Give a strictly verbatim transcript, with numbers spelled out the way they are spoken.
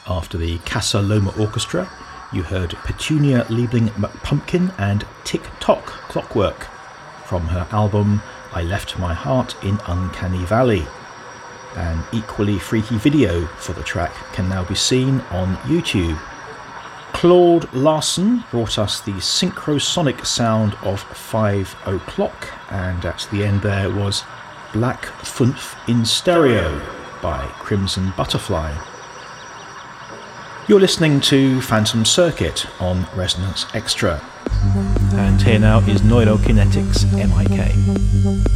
After the Casa Loma Orchestra, you heard Petunia Liebling McPumpkin and Tick Tock Clockwork from her album I Left My Heart in Uncanny Valley. An equally freaky video for the track can now be seen on YouTube. Claude Larson brought us the synchrosonic sound of Five O'Clock, and at the end there was Black Funf in Stereo by Crimson Butterfly. You're listening to Phantom Circuit on Resonance Extra, and here now is Neurokinetics M I K.